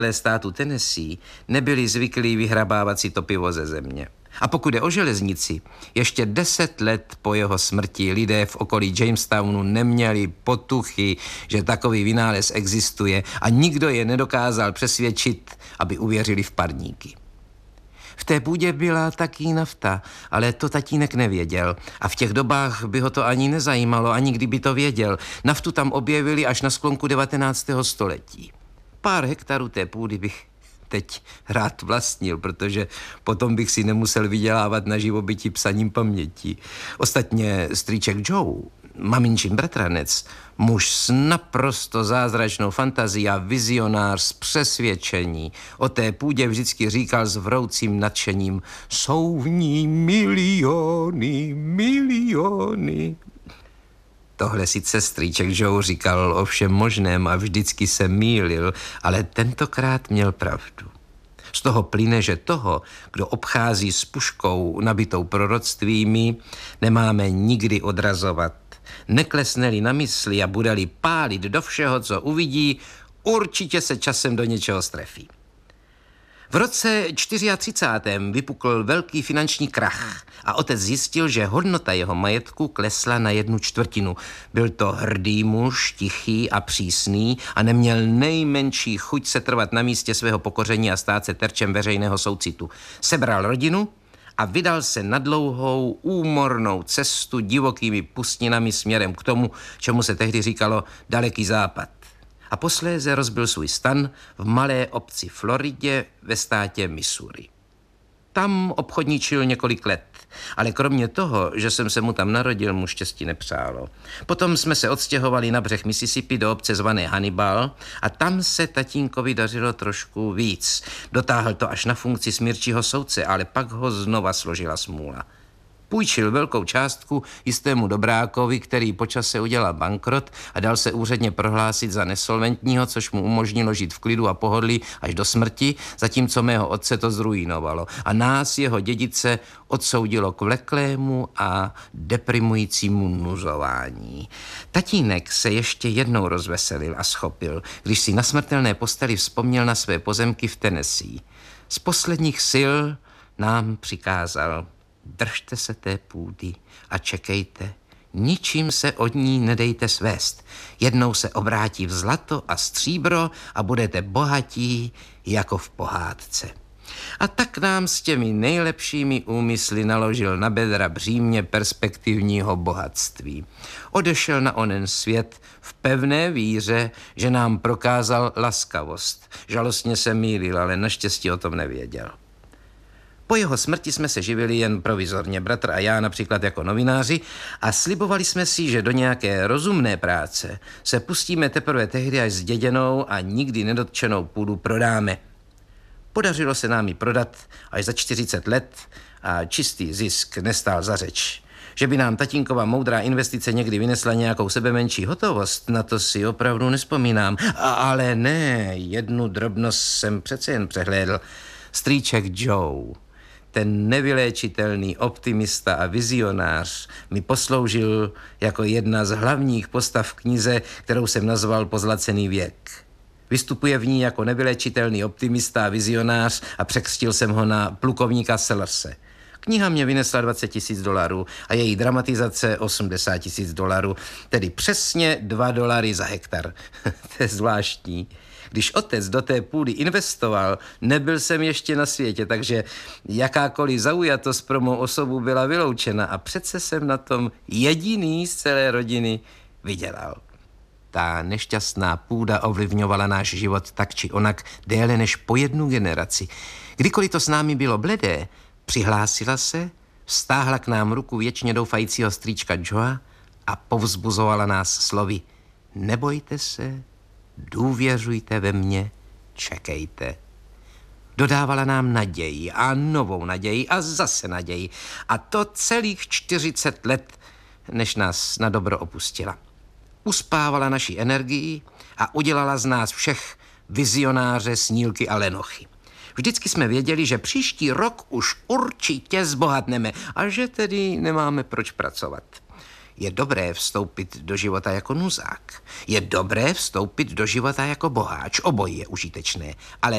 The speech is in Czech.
státu Tennessee nebyli zvyklí vyhrabávat si to pivo ze země. A pokud je o železnici, ještě 10 let po jeho smrti lidé v okolí Jamestownu neměli potuchy, že takový vynález existuje a nikdo je nedokázal přesvědčit, aby uvěřili v parníky. V té půdě byla taky nafta, ale to tatínek nevěděl a v těch dobách by ho to ani nezajímalo, ani kdyby to věděl. Naftu tam objevili až na sklonku 19. století. Pár hektarů té půdy bych teď rád vlastnil, protože potom bych si nemusel vydělávat na živobytí psaním paměti. Ostatně strýček Joe, maminčin bratranec, muž s naprosto zázračnou fantazií a vizionář z přesvědčení, o té půdě vždycky říkal s vroucím nadšením: jsou v ní miliony, miliony. Tohle sice strýček Joe říkal o všem možném a vždycky se mýlil, ale tentokrát měl pravdu. Z toho plyne, že toho, kdo obchází s puškou nabitou proroctvími, nemáme nikdy odrazovat. Neklesne-li na mysli a bude-li pálit do všeho, co uvidí, určitě se časem do něčeho strefí. V roce 34. vypukl velký finanční krach a otec zjistil, že hodnota jeho majetku klesla na 1/4. Byl to hrdý muž, tichý a přísný a neměl nejmenší chuť se trvat na místě svého pokoření a stát se terčem veřejného soucitu. Sebral rodinu a vydal se na dlouhou, úmornou cestu divokými pustninami směrem k tomu, čemu se tehdy říkalo Daleký západ. A posléze rozbil svůj stan v malé obci Floridě ve státě Missouri. Tam obchodničil několik let, ale kromě toho, že jsem se mu tam narodil, mu štěstí nepřálo. Potom jsme se odstěhovali na břeh Mississippi do obce zvané Hannibal a tam se tatínkovi dařilo trošku víc. Dotáhl to až na funkci smírčího soudce, ale pak ho znova složila smůla. Půjčil velkou částku jistému dobrákovi, který po čase udělal bankrot a dal se úředně prohlásit za nesolventního, což mu umožnilo žít v klidu a pohodlí až do smrti, zatímco mého otce to zruinovalo. A nás, jeho dědice, odsoudilo k vleklému a deprimujícímu nuzování. Tatínek se ještě jednou rozveselil a schopil, když si na smrtelné posteli vzpomněl na své pozemky v Tennessee. Z posledních sil nám přikázal: držte se té půdy a čekejte. Ničím se od ní nedejte svést. Jednou se obrátí v zlato a stříbro a budete bohatí jako v pohádce. A tak nám s těmi nejlepšími úmysly naložil na bedra břímě perspektivního bohatství. Odešel na onen svět v pevné víře, že nám prokázal laskavost. Žalostně se mýlil, ale naštěstí o tom nevěděl. Po jeho smrti jsme se živili jen provizorně, bratr a já například jako novináři, a slibovali jsme si, že do nějaké rozumné práce se pustíme teprve tehdy, až zděděnou a nikdy nedotčenou půdu prodáme. Podařilo se nám ji prodat až za 40 let a čistý zisk nestál za řeč. Že by nám tatínkova moudrá investice někdy vynesla nějakou sebemenší hotovost, na to si opravdu nespomínám. Ale ne, jednu drobnost jsem přece jen přehlédl. Strýček Joe, ten nevyléčitelný optimista a vizionář, mi posloužil jako jedna z hlavních postav v knize, kterou jsem nazval Pozlacený věk. Vystupuje v ní jako nevyléčitelný optimista a vizionář a překřtil jsem ho na plukovníka Sellerse. Kniha mě vynesla $20,000 a její dramatizace $80,000, tedy přesně $2 za hektar. To je zvláštní. Když otec do té půdy investoval, nebyl jsem ještě na světě, takže jakákoliv zaujatost pro mou osobu byla vyloučena a přece jsem na tom jediný z celé rodiny vydělal. Ta nešťastná půda ovlivňovala náš život tak či onak déle než po jednu generaci. Kdykoliv to s námi bylo bledé, přihlásila se, vztáhla k nám ruku věčně doufajícího strýčka Joea a povzbuzovala nás slovy: nebojte se, důvěřujte ve mě, čekejte. Dodávala nám naději a novou naději a zase naději. A to celých 40 let, než nás na dobro opustila. Uspávala naši energii a udělala z nás všech vizionáře, snílky a lenochy. Vždycky jsme věděli, že příští rok už určitě zbohatneme a že tedy nemáme proč pracovat. Je dobré vstoupit do života jako nuzák. Je dobré vstoupit do života jako boháč. Obojí je užitečné. Ale